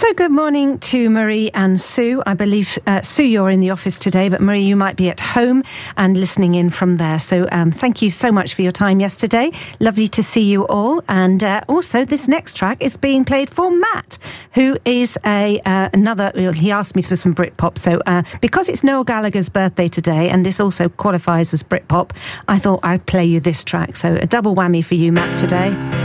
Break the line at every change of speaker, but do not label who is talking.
So good morning to Marie and Sue. I believe, Sue, you're in the office today, but Marie, you might be at home and listening in from there. So thank you so much for your time yesterday. Lovely to see you all. And also, this next track is being played for Matt, who is another, he asked me for some Britpop. So because it's Noel Gallagher's birthday today, and this also qualifies as Britpop, I thought I'd play you this track. So a double whammy for you, Matt, today.